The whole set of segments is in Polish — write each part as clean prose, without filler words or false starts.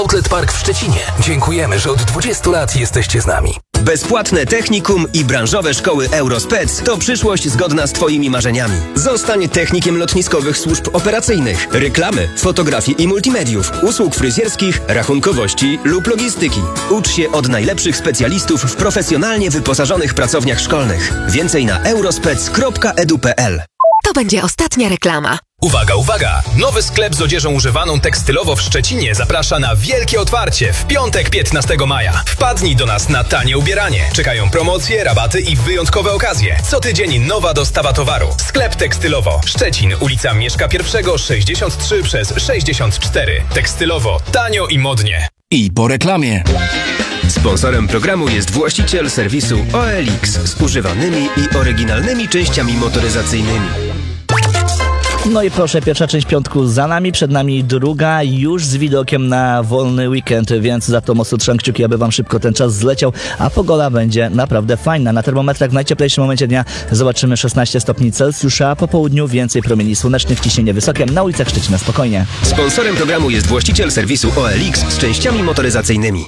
Outlet Park w Szczecinie. Dziękujemy, że od 20 lat jesteście z nami. Bezpłatne technikum i branżowe szkoły Eurospec to przyszłość zgodna z Twoimi marzeniami. Zostań technikiem lotniskowych służb operacyjnych, reklamy, fotografii i multimediów, usług fryzjerskich, rachunkowości lub logistyki. Ucz się od najlepszych specjalistów w profesjonalnie wyposażonych pracowniach szkolnych. Więcej na eurospec.edu.pl. To będzie ostatnia reklama. Uwaga, uwaga! Nowy sklep z odzieżą używaną tekstylowo w Szczecinie zaprasza na wielkie otwarcie w piątek 15 maja. Wpadnij do nas na tanie ubieranie. Czekają promocje, rabaty i wyjątkowe okazje. Co tydzień nowa dostawa towaru. Sklep tekstylowo. Szczecin, ulica Mieszka I, 63 przez 64. Tekstylowo. Tanio i modnie. I po reklamie. Sponsorem programu jest właściciel serwisu OLX z używanymi i oryginalnymi częściami motoryzacyjnymi. No i proszę, pierwsza część piątku za nami, przed nami druga, już z widokiem na wolny weekend, więc za to mocno trzymam kciuki, aby wam szybko ten czas zleciał, a pogoda będzie naprawdę fajna. Na termometrach w najcieplejszym momencie dnia zobaczymy 16 stopni Celsjusza, a po południu więcej promieni słonecznych, ciśnienie wysokie, na ulicach Szczecina spokojnie. Sponsorem programu jest właściciel serwisu OLX z częściami motoryzacyjnymi.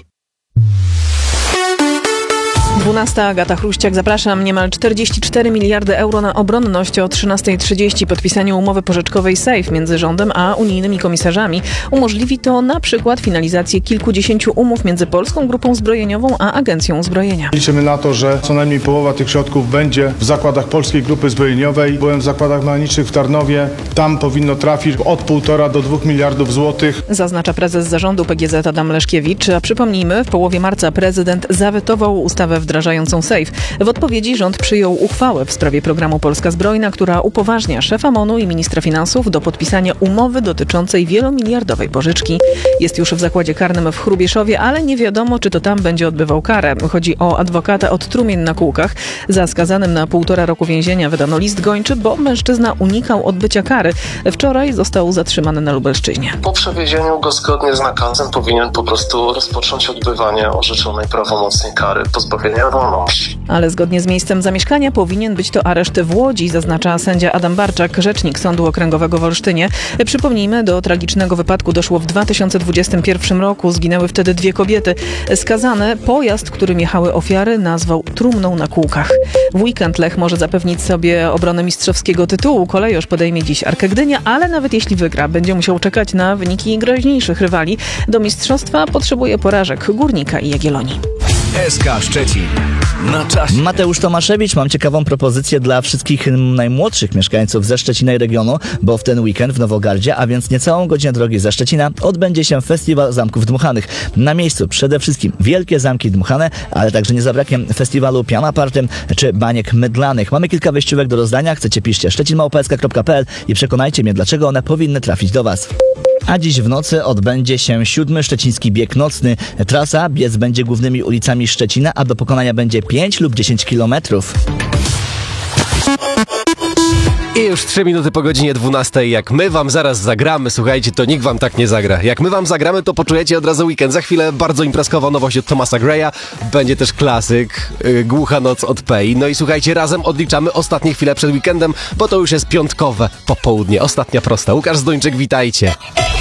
12. Agata Chruściak, zapraszam. Niemal 44 miliardy euro na obronność o 13:30. Podpisanie umowy pożyczkowej SAFE między rządem a unijnymi komisarzami umożliwi to na przykład finalizację kilkudziesięciu umów między Polską Grupą Zbrojeniową a Agencją Uzbrojenia. Liczymy na to, że co najmniej połowa tych środków będzie w zakładach Polskiej Grupy Zbrojeniowej. Byłem w zakładach mechanicznych w Tarnowie. Tam powinno trafić od 1,5 do 2 miliardów złotych. Zaznacza prezes zarządu PGZ Adam Leszkiewicz. A przypomnijmy, w połowie marca prezydent zawetował ustawę wdrażającą SAFE. W odpowiedzi rząd przyjął uchwałę w sprawie programu Polska Zbrojna, która upoważnia szefa MON-u i ministra finansów do podpisania umowy dotyczącej wielomiliardowej pożyczki. Jest już w zakładzie karnym w Hrubieszowie, ale nie wiadomo, czy to tam będzie odbywał karę. Chodzi o adwokata od trumien na kółkach. Za skazanym na 1,5 roku więzienia wydano list gończy, bo mężczyzna unikał odbycia kary. Wczoraj został zatrzymany na Lubelszczyźnie. Po przewiezieniu go zgodnie z nakazem powinien po prostu rozpocząć odbywanie orzeczonej prawomocnej kary pozbawienia wolności. Ale zgodnie z miejscem zamieszkania powinien być to areszt w Łodzi, zaznacza sędzia Adam Barczak, rzecznik Sądu Okręgowego w Olsztynie. Przypomnijmy, do tragicznego wypadku doszło w 2021 roku. Zginęły wtedy 2 kobiety. Skazany pojazd, którym jechały ofiary, nazwał trumną na kółkach. W weekend Lech może zapewnić sobie obronę mistrzowskiego tytułu. Kolejorz podejmie dziś Arkę Gdynia, ale nawet jeśli wygra, będzie musiał czekać na wyniki groźniejszych rywali. Do mistrzostwa potrzebuje porażek Górnika i Jagiellonii. SK Szczecin. Na czasie. Mateusz Tomaszewicz, mam ciekawą propozycję dla wszystkich najmłodszych mieszkańców ze Szczecina i regionu, bo w ten weekend w Nowogardzie, a więc niecałą godzinę drogi ze Szczecina, odbędzie się Festiwal Zamków Dmuchanych. Na miejscu przede wszystkim wielkie zamki dmuchane, ale także nie zabraknie festiwalu piana party czy baniek mydlanych. Mamy kilka wejściówek do rozdania, chcecie piszcie szczecinmałpa.pl i przekonajcie mnie, dlaczego one powinny trafić do Was. A dziś w nocy odbędzie się 7. Szczeciński Bieg Nocny. Trasa biec będzie głównymi ulicami Szczecina, a do pokonania będzie 5 lub 10 kilometrów. I już 3 minuty po godzinie 12. Jak my wam zaraz zagramy, słuchajcie, to nikt wam tak nie zagra. Jak my wam zagramy, to poczujecie od razu weekend. Za chwilę bardzo imprezkowa nowość od Thomasa Greya. Będzie też klasyk, Głucha Noc od Pei. No i słuchajcie, razem odliczamy ostatnie chwile przed weekendem, bo to już jest piątkowe popołudnie. Ostatnia prosta. Łukasz Zdończyk, witajcie.